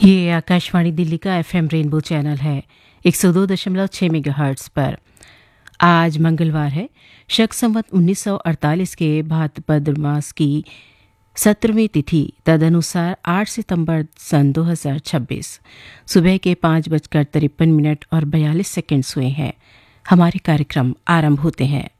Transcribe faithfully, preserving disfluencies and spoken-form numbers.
ये आकाशवाणी दिल्ली का FM rainbow channel है एक सौ दो दशमलव छह मेगाहर्ट्ज़ पर। आज मंगलवार है, शक संवत उन्नीस सौ अड़तालीस के भाद्रपद मास की सत्रहवीं तिथि, तदनुसार आठ सितंबर सन दो हज़ार छब्बीस। सुबह के पाँच बजकर तिरपन मिनट और बयालीस सेकंड्स हुए हैं। हमारे कार्यक्रम आरंभ होते हैं।